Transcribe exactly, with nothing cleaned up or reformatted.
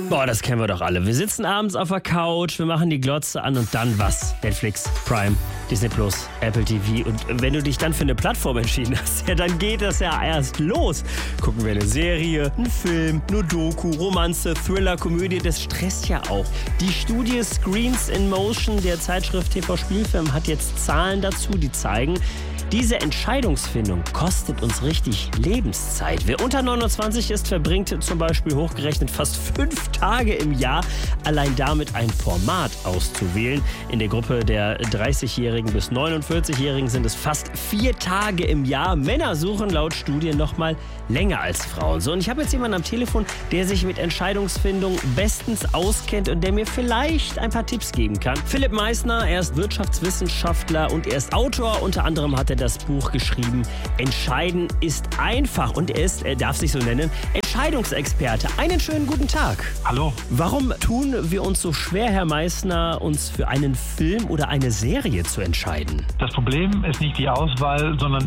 Boah, das kennen wir doch alle. Wir sitzen abends auf der Couch, wir machen die Glotze an und dann was? Netflix, Prime, Disney Plus, Apple T V. Und wenn du dich dann für eine Plattform entschieden hast, ja, dann geht das ja erst los. Gucken wir eine Serie, einen Film, eine Doku, Romanze, Thriller, Komödie, das stresst ja auch. Die Studie Screens in Motion der Zeitschrift T V Spielfilm hat jetzt Zahlen dazu, die zeigen, diese Entscheidungsfindung kostet uns richtig Lebenszeit. Wer unter neunundzwanzig ist, verbringt zum Beispiel hochgerechnet fast fünf Tage im Jahr allein damit ein Format auszuwählen. In der Gruppe der dreißigjährigen bis neunundvierzigjährigen sind es fast vier Tage im Jahr. Männer suchen laut Studien noch mal länger als Frauen. So, und ich habe jetzt jemanden am Telefon, der sich mit Entscheidungsfindung bestens auskennt und der mir vielleicht ein paar Tipps geben kann. Philipp Meissner, er ist Wirtschaftswissenschaftler und er ist Autor. Unter anderem hat er das Buch geschrieben, Entscheiden ist einfach. Und er ist, er darf sich so nennen, Entscheidungsexperte. Einen schönen guten Tag. Hallo. Warum tun wir uns so schwer, Herr Meissner, uns für einen Film oder eine Serie zu entscheiden? Das Problem ist nicht die Auswahl, sondern